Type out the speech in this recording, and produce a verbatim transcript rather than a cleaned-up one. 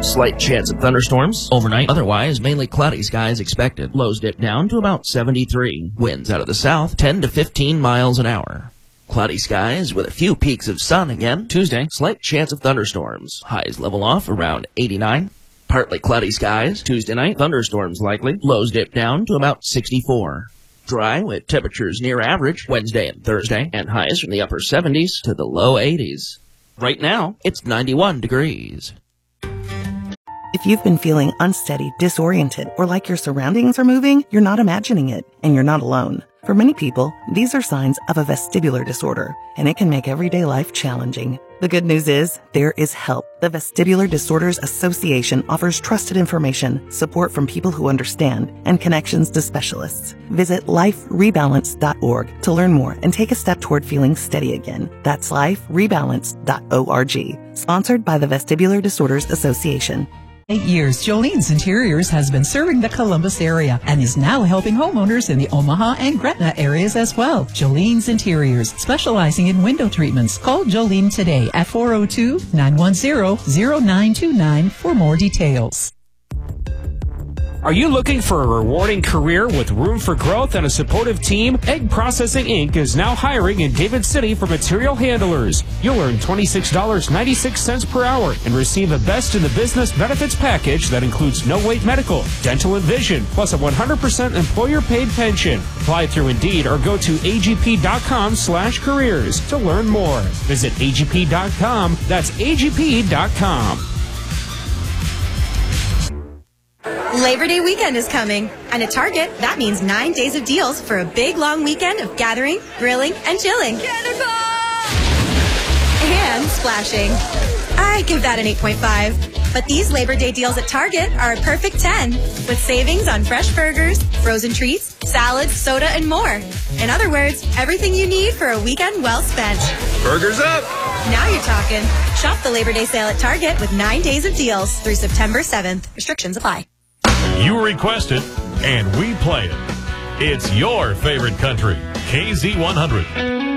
Slight chance of thunderstorms overnight. Otherwise, mainly cloudy skies expected. Lows dip down to about seventy-three. Winds out of the south, ten to fifteen miles an hour. Cloudy skies with a few peaks of sun again. Tuesday, slight chance of thunderstorms. Highs level off around eighty-nine. Partly cloudy skies. Tuesday night, thunderstorms likely. Lows dip down to about sixty-four. Dry with temperatures near average Wednesday and Thursday, and highs from the upper seventies to the low eighties. Right now, it's ninety-one degrees. If you've been feeling unsteady, disoriented, or like your surroundings are moving, you're not imagining it, and you're not alone. For many people, these are signs of a vestibular disorder, and it can make everyday life challenging. The good news is, there is help. The Vestibular Disorders Association offers trusted information, support from people who understand, and connections to specialists. Visit life rebalance dot org to learn more and take a step toward feeling steady again. That's life rebalance dot org. Sponsored by the Vestibular Disorders Association. Eight years, Jolene's Interiors has been serving the Columbus area and is now helping homeowners in the Omaha and Gretna areas as well. Jolene's Interiors, specializing in window treatments. Call Jolene today at four oh two, nine one zero, zero nine two nine for more details. Are you looking for a rewarding career with room for growth and a supportive team? Egg Processing Incorporated is now hiring in David City for material handlers. You'll earn twenty-six dollars and ninety-six cents per hour and receive a best in the business benefits package that includes no-wait medical, dental and vision, plus a one hundred percent employer-paid pension. Apply through Indeed or go to A G P dot com slash careers to learn more. Visit A G P dot com. That's A G P dot com. Labor Day weekend is coming, and at Target, that means nine days of deals for a big, long weekend of gathering, grilling, and chilling. And splashing. I give that an eight point five. But these Labor Day deals at Target are a perfect ten, with savings on fresh burgers, frozen treats, salads, soda, and more. In other words, everything you need for a weekend well spent. Burgers up! Now you're talking. Shop the Labor Day sale at Target with nine days of deals through September seventh. Restrictions apply. You request it, and we play it. It's your favorite country, K Z one hundred.